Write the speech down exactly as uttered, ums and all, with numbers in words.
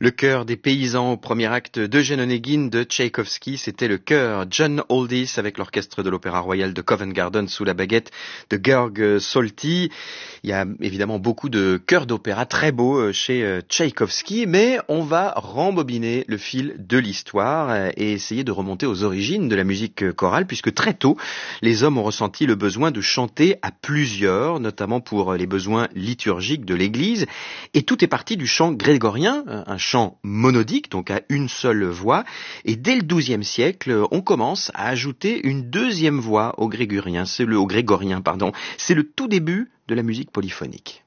Le chœur des paysans au premier acte d'Eugène Onegin de Tchaïkovski, c'était le chœur John Aldis avec l'orchestre de l'Opéra Royal de Covent Garden sous la baguette de Georg Solti. Il y a évidemment beaucoup de chœurs d'opéra très beaux chez Tchaïkovski, mais on va rembobiner le fil de l'histoire et essayer de remonter aux origines de la musique chorale, puisque très tôt, les hommes ont ressenti le besoin de chanter à plusieurs, notamment pour les besoins liturgiques de l'Église. Et tout est parti du chant grégorien, un chant monodique, donc à une seule voix. Et dès le douzième siècle, on commence à ajouter une deuxième voix au grégorien. C'est le, au grégorien, pardon. C'est le tout début de la musique polyphonique.